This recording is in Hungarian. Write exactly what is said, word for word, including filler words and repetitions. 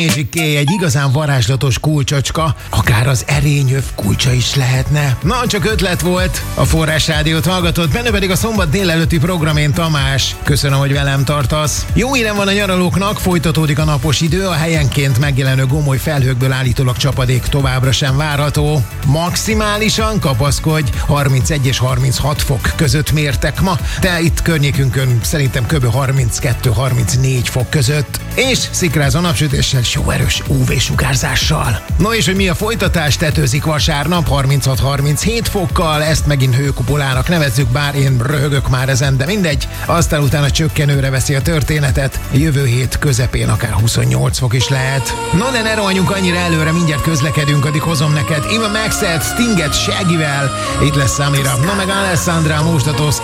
Zsiké egy igazán varázslatos kulcsocska, akár az erényöv kulcsa is lehetne. Na, csak ötlet volt. A Forrás Rádiót hallgatod, benne pedig a szombat délelőtti program, én Tamás. Köszönöm, hogy velem tartasz. Jó hírem van a nyaralóknak, folytatódik a napos idő, a helyenként megjelenő gomoly felhőkből állítólag csapadék továbbra sem várható. Maximálisan kapaszkodj, harmincegy és harminchat fok között mértek ma, de itt környékünkön szerintem kb. harminckettő-harmincnégy fok között. És szikrázó napsütéssel, jó erős ú vé-sugárzással. No és hogy mi a folytatás, tetőzik vasárnap harminchat-harminchét fokkal, ezt megint hőkupolának nevezzük, bár én röhögök már ezen, de mindegy. Aztán utána csökkenőre veszi a történetet, jövő hét közepén akár huszonnyolc fok is lehet. No de ne rohanjunk annyira előre, mindjárt közlekedünk, addig hozom neked Ima Maxet, Stinget, Shaggyvel, itt lesz Samira, no meg Alessandra, Móstatos